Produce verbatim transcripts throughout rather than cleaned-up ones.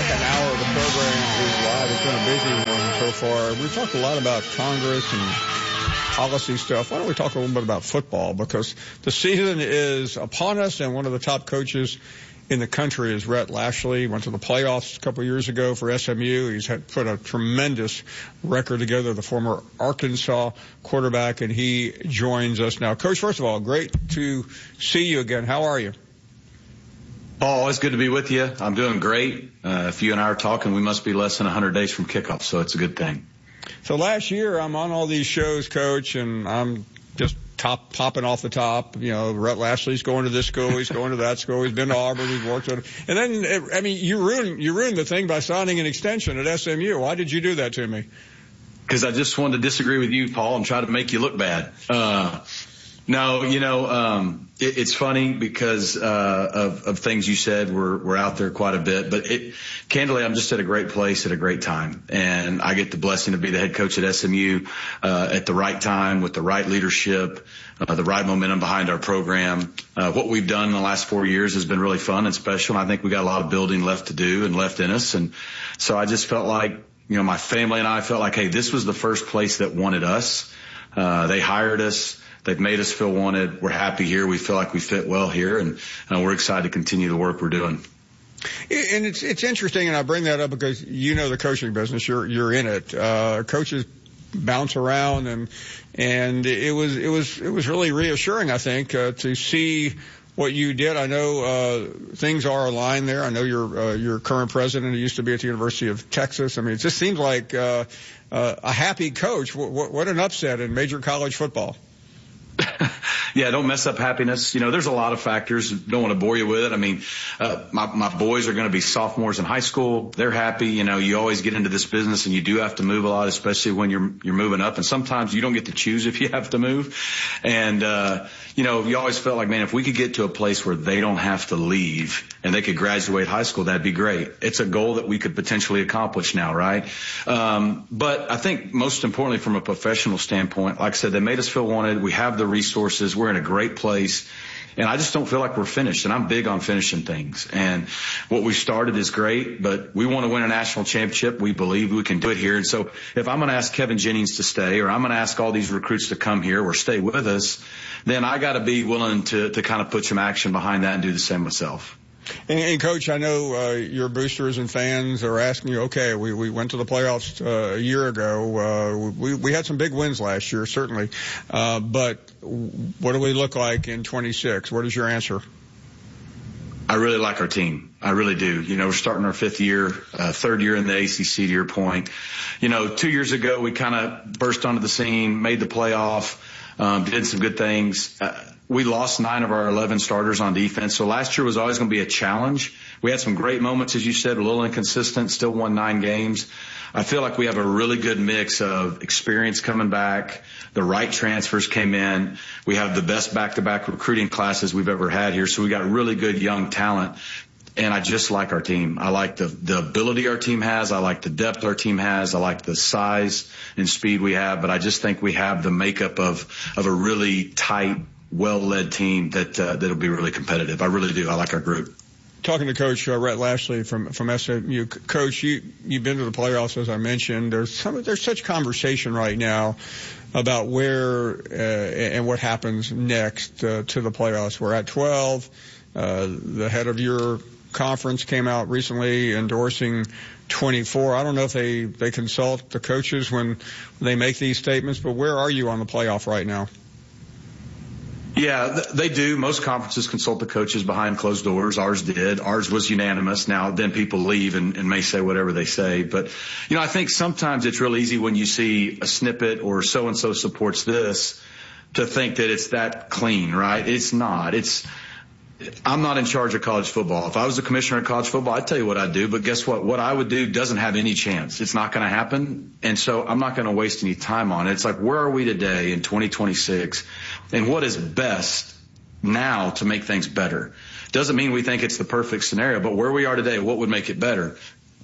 second hour of the program is live. It's been a busy one so far. We talked a lot about Congress and policy stuff. Why don't we talk a little bit about football? Because the season is upon us, and one of the top coaches in the country is Rhett Lashlee. Went to the playoffs a couple of years ago for S M U. He's had put a tremendous record together, the former Arkansas quarterback, and he joins us now. Coach, first of all, great to see you again. How are you? Paul, it's good to be with you. I'm doing great. Uh, if you and I are talking, we must be less than one hundred days from kickoff, so it's a good thing. So last year, I'm on all these shows, Coach, and I'm just top popping off the top. You know, Rhett Lashlee's going to this school, he's going to that school, he's been to Auburn, he's worked with it. And then, I mean, you ruined you ruined the thing by signing an extension at S M U. Why did you do that to me? Because I just wanted to disagree with you, Paul, and try to make you look bad. Uh, no, you know, um, it, it's funny because uh, of, of things you said were, were out there quite a bit. But it, candidly, I'm just at a great place at a great time. And I get the blessing to be the head coach at S M U uh, at the right time with the right leadership, uh, the right momentum behind our program. Uh, what we've done in the last four years has been really fun and special. And I think we got a lot of building left to do and left in us. And so I just felt like, you know, my family and I felt like, hey, this was the first place that wanted us. Uh, they hired us. They've made us feel wanted. We're happy here. We feel like we fit well here, and uh, we're excited to continue the work we're doing. And it's it's interesting, and I bring that up because you know the coaching business. You're you're in it. Uh, coaches bounce around, and and it was it was it was really reassuring, I think, uh, to see what you did. I know uh, things are aligned there. I know your uh, your current president who used to be at the University of Texas. I mean, it just seems like uh, uh, a happy coach. What, what an upset in major college football. Yeah, don't mess up happiness. You know, there's a lot of factors. Don't want to bore you with it. I mean, uh, my, my boys are going to be sophomores in high school. They're happy. You know, you always get into this business and you do have to move a lot, especially when you're, you're moving up. And sometimes you don't get to choose if you have to move. And, uh, you know, you always felt like, man, if we could get to a place where they don't have to leave and they could graduate high school, that'd be great. It's a goal that we could potentially accomplish now, right? Um, but I think most importantly from a professional standpoint, like I said, they made us feel wanted. We have the resources. We're in a great place. And I just don't feel like we're finished. And I'm big on finishing things. And what we started is great, but we want to win a national championship. We believe we can do it here. And so if I'm going to ask Kevin Jennings to stay, or I'm going to ask all these recruits to come here or stay with us, then I got to be willing to, to kind of put some action behind that and do the same myself. And, and Coach, I know uh, your boosters and fans are asking you, okay, we, we went to the playoffs uh, a year ago. Uh, we, we had some big wins last year, certainly. Uh, but what do we look like in twenty-six? What is your answer? I really like our team. I really do. You know, we're starting our fifth year, uh, third year in the A C C, to your point. You know, two years ago, we kind of burst onto the scene, made the playoff, um, did some good things. Uh, We lost nine of our eleven starters on defense. So last year was always going to be a challenge. We had some great moments, as you said, a little inconsistent, still won nine games. I feel like we have a really good mix of experience coming back. The right transfers came in. We have the best back-to-back recruiting classes we've ever had here. So we got really good young talent. And I just like our team. I like the, the ability our team has. I like the depth our team has. I like the size and speed we have. But I just think we have the makeup of, of a really tight, well-led team that uh, that'll be really competitive. I really do. I like our group. Talking to Coach uh, Rhett Lashlee from from S M U, Coach, you you've been to the playoffs, as I mentioned. There's some there's such conversation right now about where uh, and what happens next uh, to the playoffs. We're at twelve. Uh, the head of your conference came out recently endorsing twenty-four. I don't know if they they consult the coaches when they make these statements, but where are you on the playoff right now? Yeah, they do. Most conferences consult the coaches behind closed doors. Ours did. Ours was unanimous. Now, then people leave and, and may say whatever they say. But, you know, I think sometimes it's real easy when you see a snippet or so-and-so supports this to think that it's that clean, right? It's not. It's, I'm not in charge of college football. If I was the commissioner of college football, I'd tell you what I'd do. But guess what? What I would do doesn't have any chance. It's not going to happen. And so I'm not going to waste any time on it. It's like, where are we today in twenty twenty-six? And what is best now to make things better? Doesn't mean we think it's the perfect scenario, but where we are today, what would make it better?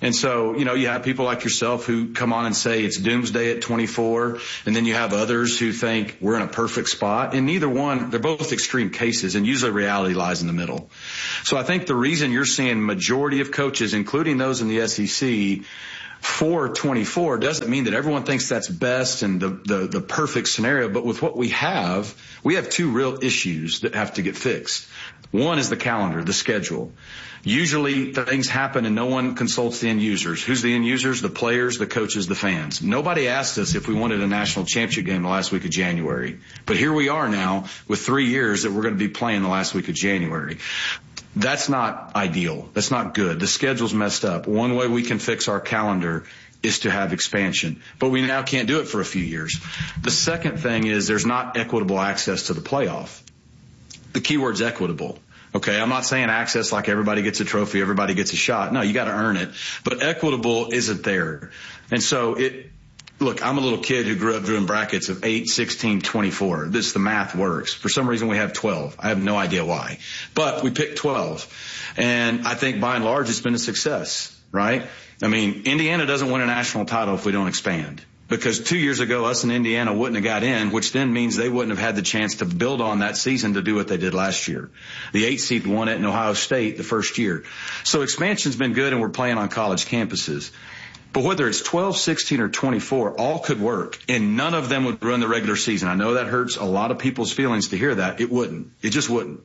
And so, you know, you have people like yourself who come on and say it's doomsday at twenty-four. And then you have others who think we're in a perfect spot. And neither one, they're both extreme cases, and usually reality lies in the middle. So I think the reason you're seeing majority of coaches, including those in the S E C, for twenty-four doesn't mean that everyone thinks that's best and the, the, the perfect scenario. But with what we have, we have two real issues that have to get fixed. One is the calendar, the schedule. Usually things happen and no one consults the end users. Who's the end users? The players, the coaches, the fans. Nobody asked us if we wanted a national championship game the last week of January. But here we are now with three years that we're going to be playing the last week of January. That's not ideal. That's not good. The schedule's messed up. One way we can fix our calendar is to have expansion. But we now can't do it for a few years. The second thing is there's not equitable access to the playoff. The key word's equitable. Okay, I'm not saying access like everybody gets a trophy, everybody gets a shot. No, you got to earn it. But equitable isn't there. And so it, look, I'm a little kid who grew up doing brackets of eight, sixteen, twenty-four. This, the math works. For some reason we have twelve. I have no idea why. But we picked twelve. And I think by and large it's been a success, right? I mean, Indiana doesn't win a national title if we don't expand. Because two years ago, us and Indiana wouldn't have got in, which then means they wouldn't have had the chance to build on that season to do what they did last year. The eight seed won it in Ohio State the first year. So expansion's been good, and we're playing on college campuses. But whether it's twelve, sixteen, or twenty-four, all could work, and none of them would ruin the regular season. I know that hurts a lot of people's feelings to hear that. It wouldn't. It just wouldn't.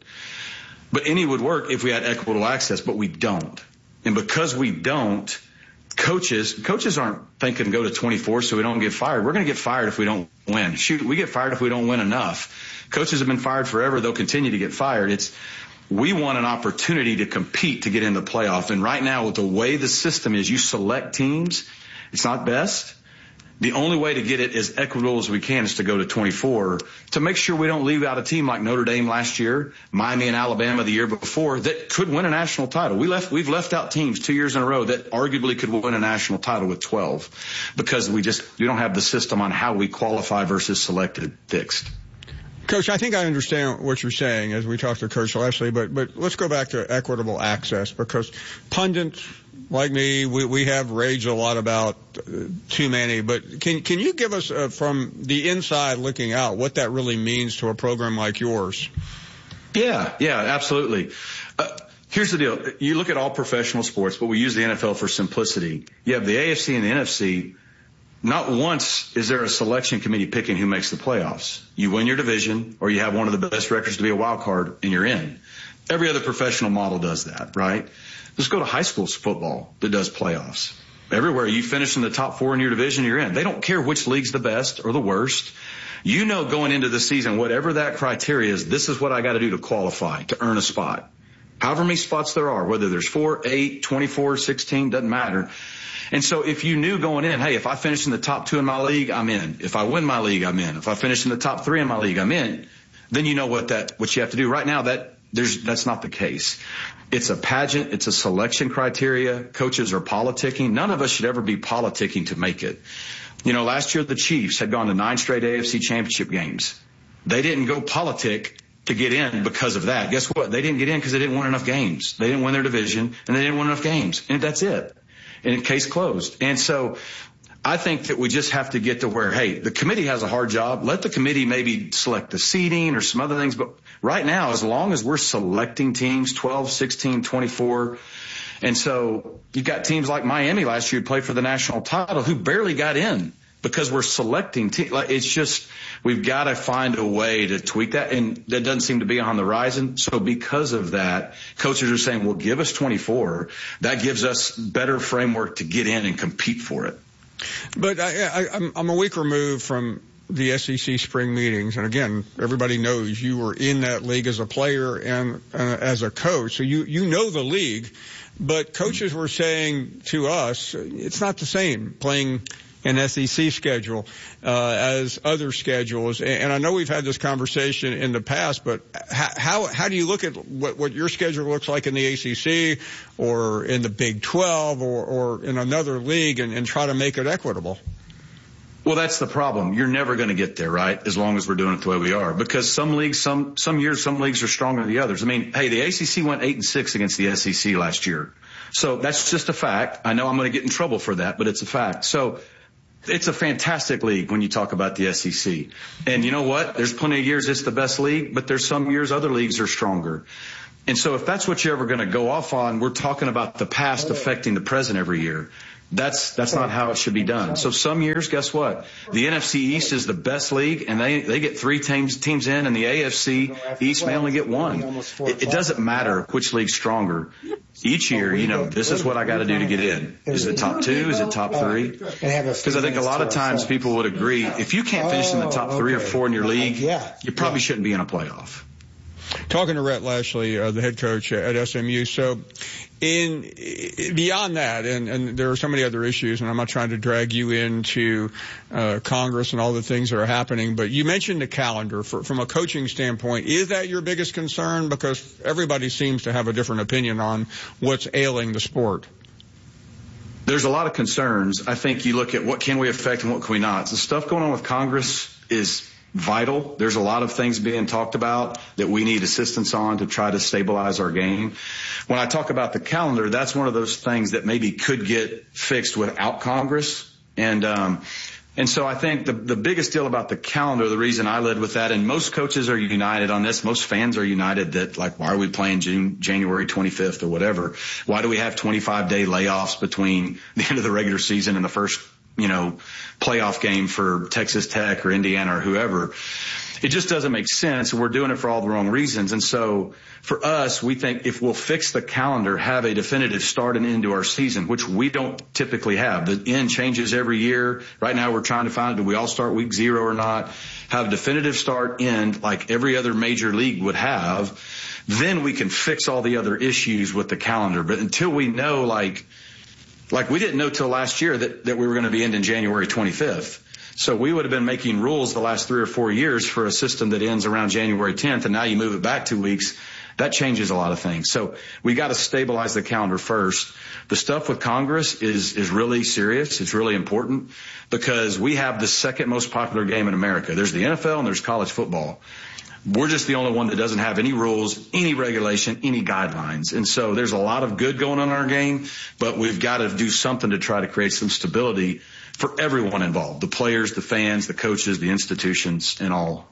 But any would work if we had equitable access, but we don't. And because we don't, Coaches, coaches aren't thinking go to twenty-four so we don't get fired. We're going to get fired if we don't win. Shoot, we get fired if we don't win enough. Coaches have been fired forever. They'll continue to get fired. It's, we want an opportunity to compete to get in the playoff. And right now, with the way the system is, you select teams. It's not best. The only way to get it as equitable as we can is to go to twenty-four to make sure we don't leave out a team like Notre Dame last year, Miami and Alabama the year before that could win a national title. We left, we've left out teams two years in a row that arguably could win a national title with twelve because we just, we don't have the system on how we qualify versus selected fixed. Coach, I think I understand what you're saying as we talked to Coach Leslie, but, but let's go back to equitable access because pundits like me, we, we have raged a lot about uh, too many, but can, can you give us uh, from the inside looking out what that really means to a program like yours? Yeah, yeah, absolutely. Uh, here's the deal. You look at all professional sports, but we use the N F L for simplicity. You have the A F C and the N F C. Not once is there a selection committee picking who makes the playoffs. You win your division or you have one of the best records to be a wild card and you're in. Every other professional model does that, right? Let's go to high school football that does playoffs. Everywhere you finish in the top four in your division, you're in. They don't care which league's the best or the worst. You know going into the season, whatever that criteria is, this is what I got to do to qualify, to earn a spot. However many spots there are, whether there's four, eight, twenty-four, sixteen, doesn't matter. And so if you knew going in, hey, if I finish in the top two in my league, I'm in. If I win my league, I'm in. If I finish in the top three in my league, I'm in. Then you know what that, what you have to do. Right now, that, there's, that's not the case. It's a pageant. It's a selection criteria. Coaches are politicking. None of us should ever be politicking to make it. You know, last year the Chiefs had gone to nine straight A F C championship games. They didn't go politic to get in because of that. Guess what? They didn't get in because they didn't win enough games. They didn't win their division and they didn't win enough games. And that's it. And case closed. And so I think that we just have to get to where, hey, the committee has a hard job. Let the committee maybe select the seeding or some other things. But right now, as long as we're selecting teams, twelve, sixteen, twenty-four, and so you've got teams like Miami last year who played for the national title who barely got in because we're selecting teams. Like, it's just, we've got to find a way to tweak that, and that doesn't seem to be on the horizon. So because of that, coaches are saying, well, give us twenty-four. That gives us better framework to get in and compete for it. But I, I, I'm, I'm a week removed from the S E C spring meetings. And again, everybody knows you were in that league as a player and uh, as a coach. So you, you know the league. But coaches were saying to us, it's not the same playing an S E C schedule uh, as other schedules. And I know we've had this conversation in the past, but how how do you look at what, what your schedule looks like in the A C C or in the Big twelve or, or in another league and, and try to make it equitable? Well, that's the problem. You're never going to get there, right, as long as we're doing it the way we are. Because some leagues, some some years, some leagues are stronger than the others. I mean, hey, the A C C went eight and six against the S E C last year. So that's just a fact. I know I'm going to get in trouble for that, but it's a fact. So it's a fantastic league when you talk about the S E C. And you know what? There's plenty of years it's the best league, but there's some years other leagues are stronger. And so if that's what you're ever going to go off on, we're talking about the past affecting the present every year. That's that's not how it should be done. So some years, guess what? The N F C East is the best league, and they they get three teams teams in, and the A F C East may only get one. It, it doesn't matter which league's stronger. Each year, you know, this is what I got to do to get in. Is it top two? Is it top three? Because I think a lot of times people would agree, if you can't finish in the top three or four in your league, you probably shouldn't be in a playoff. Talking to Rhett Lashlee, uh, the head coach at S M U. So in beyond that, and, and there are so many other issues, and I'm not trying to drag you into uh, Congress and all the things that are happening, but you mentioned the calendar. For, from a coaching standpoint, is that your biggest concern? Because everybody seems to have a different opinion on what's ailing the sport. There's a lot of concerns. I think you look at what can we affect and what can we not. The stuff going on with Congress is vital. There's a lot of things being talked about that we need assistance on to try to stabilize our game. When I talk about the calendar, that's one of those things that maybe could get fixed without Congress. And, um, and so I think the, the biggest deal about the calendar, the reason I led with that, and most coaches are united on this, most fans are united that, like, why are we playing June, January twenty-fifth or whatever? Why do we have twenty-five day layoffs between the end of the regular season and the first, you know, playoff game for Texas Tech or Indiana or whoever? It just doesn't make sense. We're doing it for all the wrong reasons. And so for us, we think if we'll fix the calendar, have a definitive start and end to our season, which we don't typically have. The end changes every year. Right now we're trying to find, do we all start week zero or not? Have a definitive start end like every other major league would have. Then we can fix all the other issues with the calendar. But until we know, like, Like we didn't know till last year that, that we were going to be ending January twenty-fifth. So we would have been making rules the last three or four years for a system that ends around January tenth, and now you move it back two weeks. That changes a lot of things. So we got to stabilize the calendar first. The stuff with Congress is, is really serious. It's really important because we have the second most popular game in America. There's the N F L and there's college football. We're just the only one that doesn't have any rules, any regulation, any guidelines. And so there's a lot of good going on in our game, but we've got to do something to try to create some stability for everyone involved, the players, the fans, the coaches, the institutions, and all.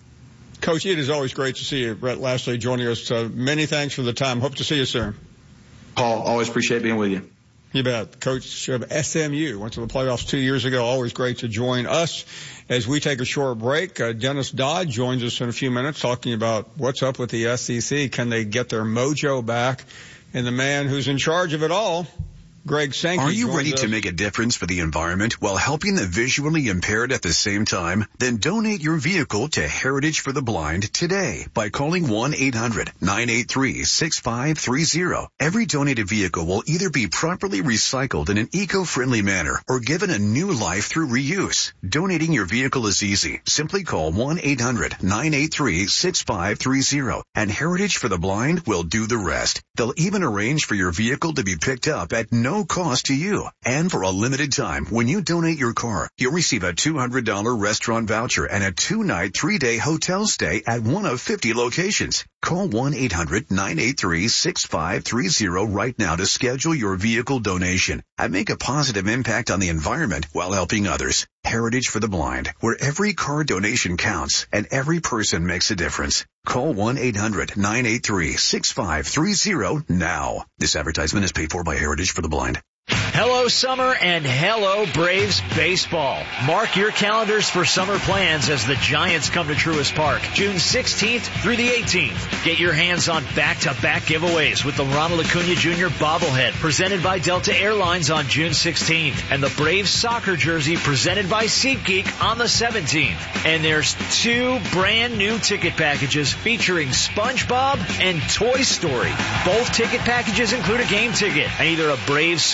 Coach, it is always great to see you. Rhett Lashlee joining us. Uh, many thanks for the time. Hope to see you soon. Paul, always appreciate being with you. You bet. Coach of S M U went to the playoffs two years ago. Always great to join us as we take a short break. Uh, Dennis Dodd joins us in a few minutes talking about what's up with the S E C. Can they get their mojo back? And the man who's in charge of it all, Greg Sankey. Are you ready to make a difference for the environment while helping the visually impaired at the same time? Then donate your vehicle to Heritage for the Blind today by calling one eight hundred nine eight three six five three zero. Every donated vehicle will either be properly recycled in an eco-friendly manner or given a new life through reuse. Donating your vehicle is easy. Simply call one eight hundred nine eight three six five three zero and Heritage for the Blind will do the rest. They'll even arrange for your vehicle to be picked up at no No cost to you. And for a limited time, when you donate your car, you'll receive a two hundred dollars restaurant voucher and a two-night, three-day hotel stay at one of fifty locations. Call one eight hundred nine eight three six five three zero right now to schedule your vehicle donation and make a positive impact on the environment while helping others. Heritage for the Blind, where every car donation counts and every person makes a difference. Call one eight hundred nine eight three six five three zero now. This advertisement is paid for by Heritage for the Blind. Hello, summer, and hello, Braves baseball. Mark your calendars for summer plans as the Giants come to Truist Park, June sixteenth through the eighteenth. Get your hands on back-to-back giveaways with the Ronald Acuna Junior bobblehead presented by Delta Airlines on June sixteenth and the Braves soccer jersey presented by SeatGeek on the seventeenth. And there's two brand new ticket packages featuring SpongeBob and Toy Story. Both ticket packages include a game ticket and either a Braves SpongeBob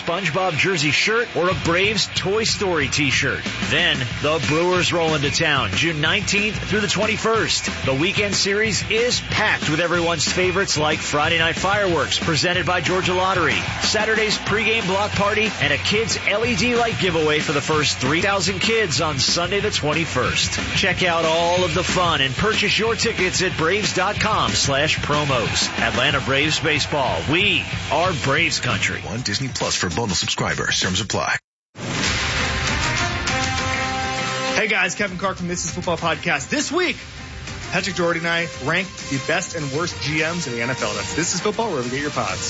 Club jersey shirt or a Braves Toy Story t-shirt. Then, the Brewers roll into town June nineteenth through the twenty-first. The weekend series is packed with everyone's favorites like Friday Night Fireworks presented by Georgia Lottery, Saturday's pregame block party, and a kids' L E D light giveaway for the first three thousand kids on Sunday the twenty-first. Check out all of the fun and purchase your tickets at Braves.com slash promos. Atlanta Braves Baseball. We are Braves Country. One Disney Plus for bundle subscribers. Terms apply. Hey guys, Kevin Clark from This Is Football Podcast. This week, Patrick Doherty and I ranked the best and worst G Ms in the N F L. That's This Is Football, wherever you get your pods.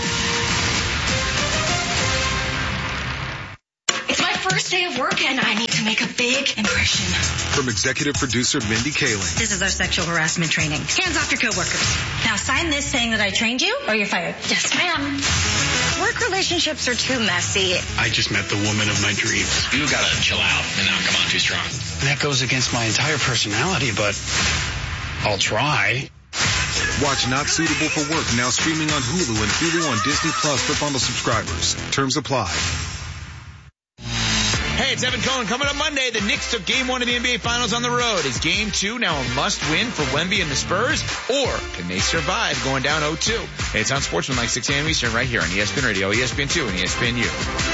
It's my first day of work and I need to make a big impression. From executive producer Mindy Kaling. This is our sexual harassment training. Hands off your coworkers. Now sign this saying that I trained you or you're fired. Yes, ma'am. Work relationships are too messy. I just met the woman of my dreams. You gotta chill out and not come on too strong. That goes against my entire personality, but I'll try. Watch Not Suitable for Work now streaming on Hulu and Hulu on Disney Plus for bundle subscribers. Terms apply. Hey, it's Evan Cohen. Coming up Monday, the Knicks took game one of the N B A Finals on the road. Is game two now a must-win for Wemby and the Spurs? Or can they survive going down oh two? Hey, it's on Sportsman like six a.m. Eastern right here on E S P N Radio, E S P N two, and E S P N U.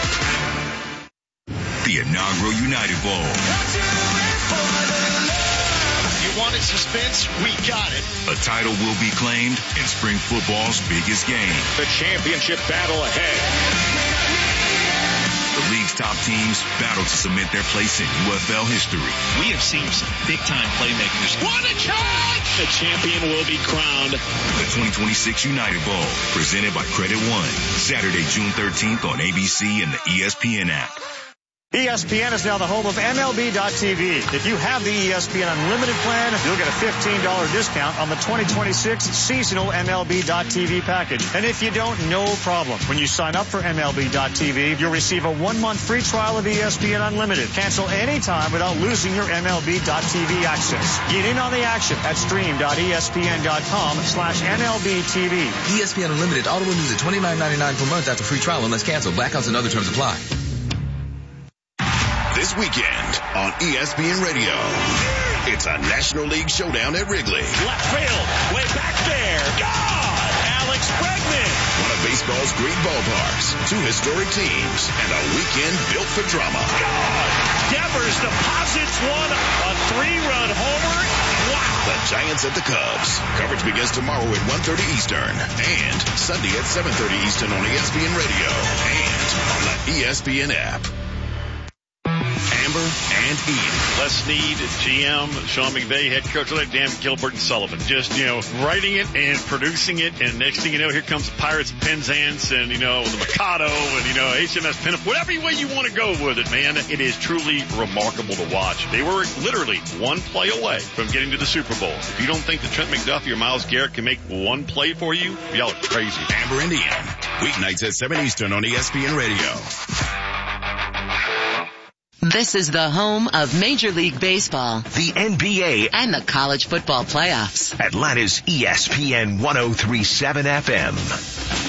The inaugural United Bowl. You wanted suspense? We got it. A title will be claimed in spring football's biggest game. The championship battle ahead. The league's top teams battle to cement their place in U F L history. We have seen some big-time playmakers. What a charge! The champion will be crowned. The twenty twenty-six United Bowl, presented by Credit One. Saturday, June thirteenth on A B C and the E S P N app. E S P N is now the home of M L B dot T V. If you have the E S P N Unlimited plan, you'll get a fifteen dollars discount on the twenty twenty-six seasonal M L B dot T V package. And if you don't, no problem. When you sign up for M L B dot T V, you'll receive a one-month free trial of E S P N Unlimited. Cancel anytime without losing your M L B dot T V access. Get in on the action at stream dot E S P N dot com slash M L B T V. E S P N Unlimited auto renews at twenty-nine ninety-nine per month after free trial unless canceled. Blackouts and other terms apply. This weekend on E S P N Radio, it's a National League showdown at Wrigley. Left field, way back there. God! Alex Bregman. One of baseball's great ballparks, two historic teams, and a weekend built for drama. God! Devers deposits one, a three-run homer. Wow! The Giants at the Cubs. Coverage begins tomorrow at one thirty Eastern and Sunday at seven thirty Eastern on E S P N Radio and on the E S P N app. Amber and Ian. Les Snead, G M, Sean McVay, head coach, like Dan Gilbert and Sullivan. Just, you know, writing it and producing it, and next thing you know, here comes the Pirates of Penzance and, you know, the Mikado and, you know, H M S Pinnacle. Whatever way you want to go with it, man, it is truly remarkable to watch. They were literally one play away from getting to the Super Bowl. If you don't think that Trent McDuffie or Myles Garrett can make one play for you, y'all are crazy. Amber and Ian, weeknights at seven Eastern on E S P N Radio. This is the home of Major League Baseball, the N B A, and the college football playoffs. Atlanta's E S P N one oh three point seven F M.